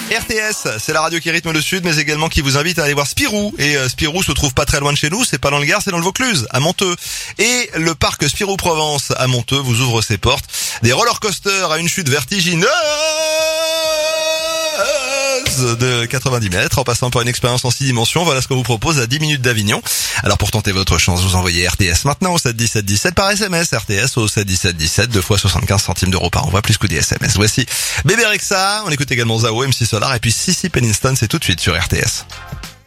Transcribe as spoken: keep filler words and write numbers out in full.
R T S, c'est la radio qui rythme le sud, mais également qui vous invite à aller voir Spirou. Et euh, Spirou se trouve pas très loin de chez nous, c'est pas dans le Gard, c'est dans le Vaucluse, à Monteux. Et le parc Spirou Provence à Monteux vous ouvre ses portes. Des roller coasters à une chute vertigineuse de quatre-vingt-dix mètres, en passant par une expérience en six dimensions. Voilà ce qu'on vous propose à dix minutes d'Avignon. Alors pour tenter votre chance, vous envoyez R T S maintenant au sept dix-sept dix-sept par S M S. R T S au sept dix-sept dix-sept, deux fois soixante-quinze centimes d'euros par envoi, plus coût des S M S. Voici Bébé Rexha, on écoute également Zao, M C Solar, et puis Sissi Peniston, c'est tout de suite sur R T S.